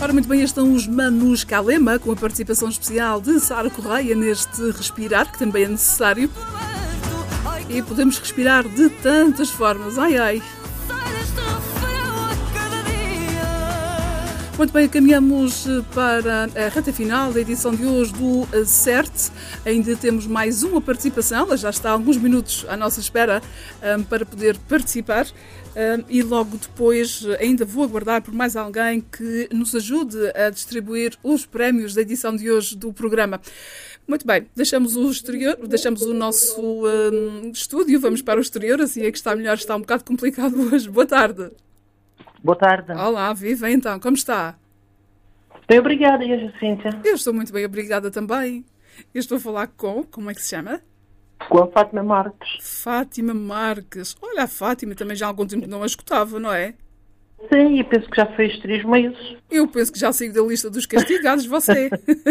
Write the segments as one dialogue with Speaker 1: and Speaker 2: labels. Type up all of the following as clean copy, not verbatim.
Speaker 1: Ora, muito bem, estão os Manus Calema, com a participação especial de Sara Correia neste respirar, que também é necessário. E podemos respirar de tantas formas. Ai, ai. Muito bem, caminhamos para a reta final da edição de hoje do Acerte. Ainda temos mais uma participação, ela já está há alguns minutos à nossa espera para poder participar. E logo depois ainda vou aguardar por mais alguém que nos ajude a distribuir os prémios da edição de hoje do programa. Muito bem, deixamos o exterior, deixamos o nosso estúdio, vamos para o exterior, assim é que está melhor, está um bocado complicado hoje. Boa tarde.
Speaker 2: Boa tarde.
Speaker 1: Olá, viva então, como está?
Speaker 2: Bem, obrigada, e a Jacíntia?
Speaker 1: Eu estou muito bem, obrigada também. Eu estou a falar como é que se chama?
Speaker 2: Com a Fátima Marques.
Speaker 1: Fátima Marques. Olha, a Fátima também já há algum tempo não a escutava, não é?
Speaker 2: Sim, e penso que já fez 3 meses.
Speaker 1: Eu penso que já saí da lista dos castigados, você.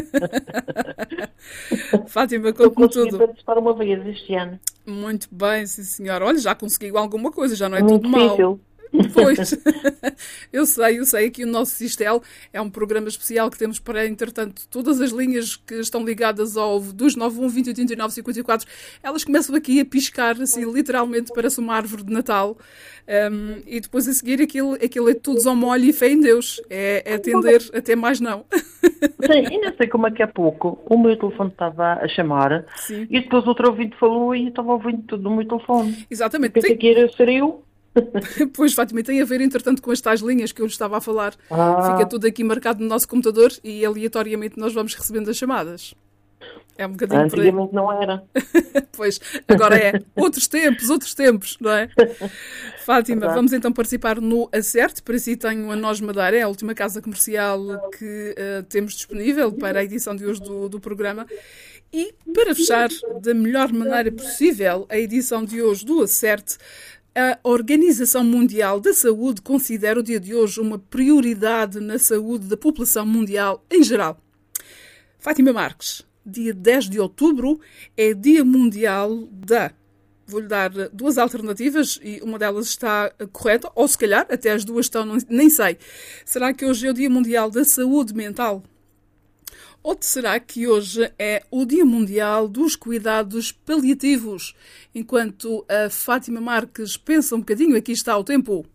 Speaker 1: Fátima, conte-me tudo.
Speaker 2: Eu participar uma vez este ano.
Speaker 1: Muito bem, sim senhora. Olha, já conseguiu alguma coisa, já não é
Speaker 2: Muito
Speaker 1: tudo mau.
Speaker 2: difícil.
Speaker 1: Pois, eu sei que o nosso Sistel é um programa especial que temos para, entretanto, todas as linhas que estão ligadas ao 291 20 89 54, elas começam aqui a piscar, assim, literalmente parece uma árvore de Natal, e depois a seguir aquilo é tudo ao molho e fé em Deus, é atender até mais não.
Speaker 2: Sim, ainda sei como é que há pouco o meu telefone estava a chamar.
Speaker 1: Sim.
Speaker 2: E depois outro ouvinte falou e eu estava ouvindo tudo no meu telefone.
Speaker 1: Exatamente.
Speaker 2: Pensei que era ser eu.
Speaker 1: Pois, Fátima, tem a ver, entretanto, com as tais linhas que eu estava a falar. Fica tudo aqui marcado no nosso computador e aleatoriamente nós vamos recebendo as chamadas. É um bocadinho por aí.
Speaker 2: Antigamente não era.
Speaker 1: Pois, agora é. Outros tempos, não é? Fátima, vamos então participar no Acerte. Para si tenho a Nós Madeira, é a última casa comercial que temos disponível para a edição de hoje do programa. E para fechar da melhor maneira possível a edição de hoje do Acerte, a Organização Mundial da Saúde considera o dia de hoje uma prioridade na saúde da população mundial em geral. Fátima Marques, dia 10 de outubro é Dia Mundial da... Vou-lhe dar 2 alternativas e uma delas está correta, ou se calhar até as duas estão, nem sei. Será que hoje é o Dia Mundial da Saúde Mental? Ou será que hoje é o Dia Mundial dos Cuidados Paliativos? Enquanto a Fátima Marques pensa um bocadinho, aqui está o tempo.